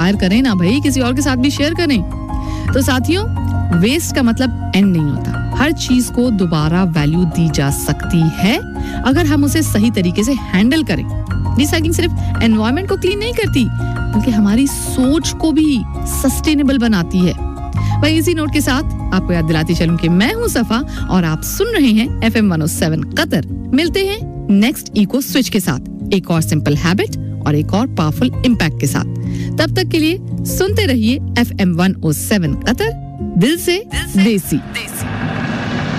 Inspire करें ना भाई, किसी और के साथ भी शेयर करें। तो साथियों, वेस्ट का मतलब एंड नहीं होता। हर चीज को दोबारा वैल्यू दी जा सकती है अगर हम उसे सही तरीके से हैंडल करें। रिसाइकलिंग सिर्फ एनवायरनमेंट को क्लीन नहीं करती, बल्कि हमारी सोच को भी सस्टेनेबल बनाती है। भाई इसी नोट के साथ आपको याद दिलाती चलूं कि मैं हूं सफा और आप सुन रहे हैं FM 107 कतर। मिलते हैं नेक्स्ट इको स्विच के साथ, एक और सिंपल हैबिट और एक और पावरफुल इम्पैक्ट के साथ। तब तक के लिए सुनते रहिए FM 107 कतर, दिल से देसी।